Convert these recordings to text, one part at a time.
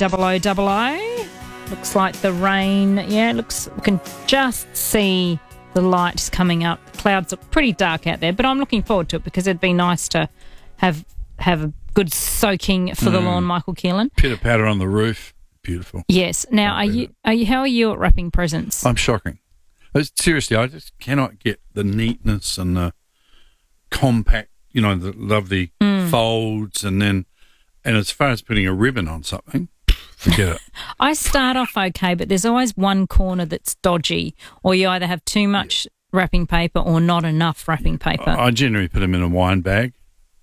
0000. Looks like the rain, we can just see the light is coming up. The clouds look pretty dark out there, but I'm looking forward to it because it'd be nice to have a good soaking for the lawn, Michael Keelan. Pitter patter on the roof, beautiful. Yes. Now, how are you at wrapping presents? I'm shocking. Seriously, I just cannot get the neatness and the compact, the lovely folds, and as far as putting a ribbon on something, forget it. I start off okay, but there's always one corner that's dodgy, or you either have too much wrapping paper or not enough wrapping paper. I generally put them in a wine bag.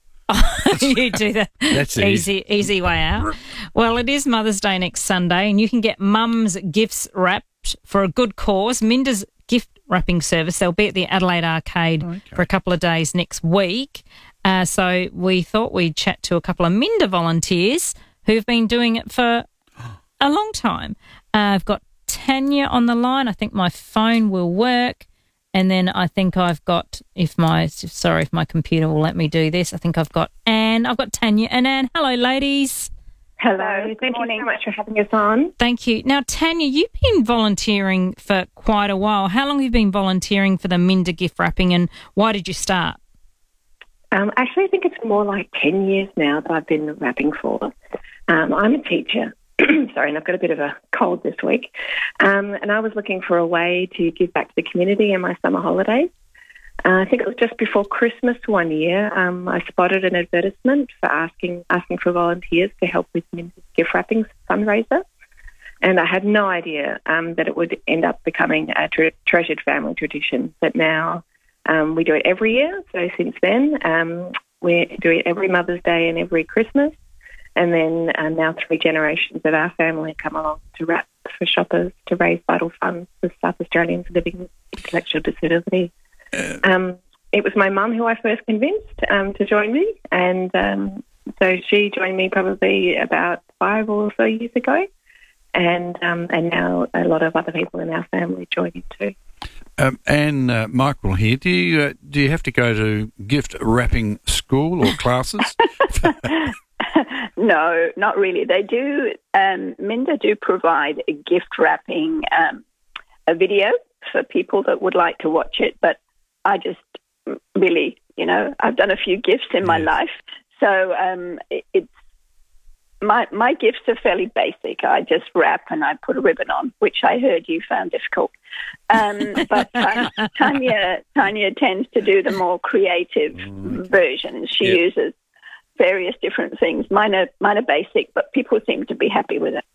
You do that. That's easy way out. Well, it is Mother's Day next Sunday, and you can get Mum's gifts wrapped for a good cause. Minda's gift wrapping service. They'll be at the Adelaide Arcade for a couple of days next week. So we thought we'd chat to a couple of Minda volunteers who've been doing it for a long time. I've got Tanya on the line. I think my phone will work. And then I think I've got, if my computer will let me do this, I think I've got Anne. I've got Tanya and Anne. Hello, ladies. Hello. Thank you so much for having us on. Thank you. Now, Tanya, you've been volunteering for quite a while. How long have you been volunteering for the Minda gift wrapping, and why did you start? Actually, I think it's more like 10 years now that I've been wrapping for. I'm a teacher. Sorry, and I've got a bit of a cold this week. And I was looking for a way to give back to the community in my summer holidays. I think it was just before Christmas one year. I spotted an advertisement for asking for volunteers to help with Minda's gift wrapping fundraiser. And I had no idea that it would end up becoming a treasured family tradition. But now we do it every year. So since then, we do it every Mother's Day and every Christmas. And then now 3 generations of our family come along to wrap for shoppers to raise vital funds for South Australians living with intellectual disability. It was my mum who I first convinced to join me, and so she joined me probably about 5 or so years ago, and now a lot of other people in our family join in too. And Michael here, do you have to go to gift wrapping school or classes? No, not really. They do. Minda do provide a gift wrapping a video for people that would like to watch it, but I just really, I've done a few gifts in my life, so it's my gifts are fairly basic. I just wrap and I put a ribbon on, which I heard you found difficult. But Tanya tends to do the more creative versions. She uses various different things. Mine are basic, but people seem to be happy with it.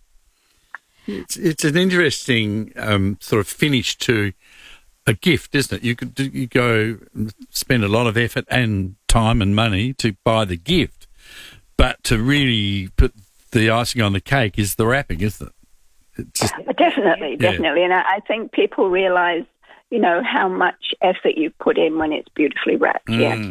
It's an interesting sort of finish to a gift, isn't it? You go spend a lot of effort and time and money to buy the gift, but to really put the icing on the cake is the wrapping, isn't it? Definitely. And I think people realise, how much effort you put in when it's beautifully wrapped.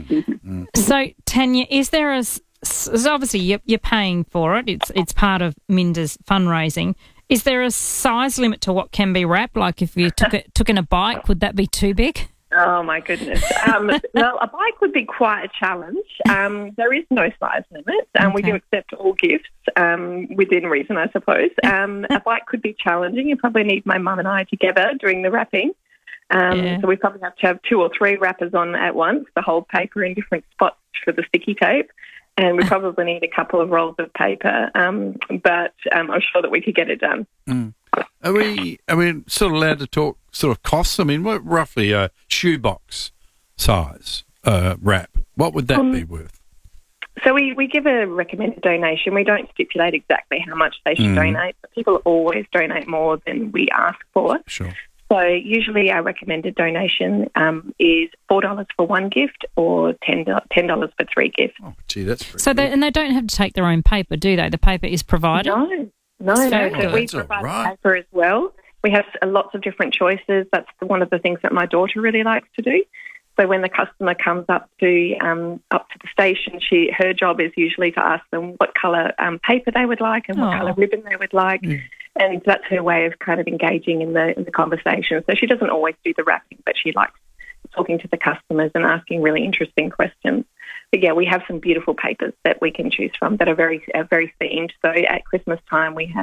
So, Tanya, is there so obviously you're paying for it. It's part of Minda's fundraising. Is there a size limit to what can be wrapped? Like if you took in a bike, would that be too big? Oh, my goodness. Well, a bike would be quite a challenge. There is no size limit. We do accept all gifts within reason, I suppose. A bike could be challenging. You probably need my mum and I together doing the wrapping. So we probably have to have 2 or 3 wrappers on at once, the whole paper in different spots for the sticky tape. And we probably need a couple of rolls of paper, but I'm sure that we could get it done. Are we sort of allowed to talk sort of costs? I mean, what roughly a shoebox size wrap, what would that be worth? So we give a recommended donation. We don't stipulate exactly how much they should donate, but people always donate more than we ask for. Sure. So usually our recommended donation is $4 for 1 gift or $10 for 3 gifts. Oh, gee, that's pretty good. And they don't have to take their own paper, do they? The paper is provided? No. So we provide paper as well. We have lots of different choices. That's one of the things that my daughter really likes to do. So when the customer comes up to the station, her job is usually to ask them what colour paper they would like and what colour ribbon they would like. And that's her way of kind of engaging in the conversation. So she doesn't always do the wrapping, but she likes talking to the customers and asking really interesting questions. But yeah, we have some beautiful papers that we can choose from that are very themed. So at Christmas time, we have